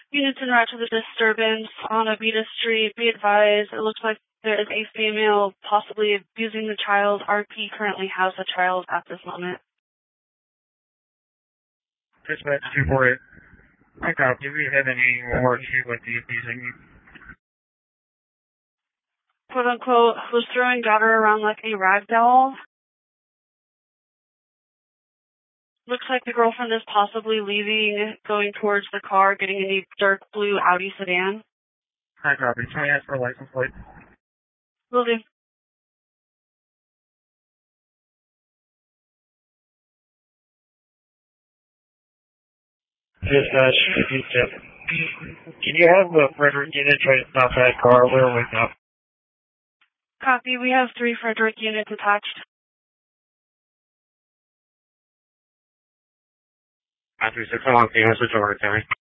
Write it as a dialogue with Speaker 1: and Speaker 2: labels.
Speaker 1: Units en route to the disturbance on Abita Street. Be advised, it looks like there is a female possibly abusing the child. RP currently has the child at this moment.
Speaker 2: Dispatch 248. I copy. Do we have any more issue with the abusing?
Speaker 1: Quote unquote, was throwing daughter around like a rag doll. Looks like the girlfriend is possibly leaving, going towards the car, getting in a dark blue Audi sedan.
Speaker 2: I copy. Can I ask for a license plate?
Speaker 1: Will do.
Speaker 2: Dispatch 57. Can you have the Frederick unit try to stop that car? We're with up.
Speaker 1: Copy. We have 3 Frederick units attached.
Speaker 2: After 6 o'clock, the answer to our time.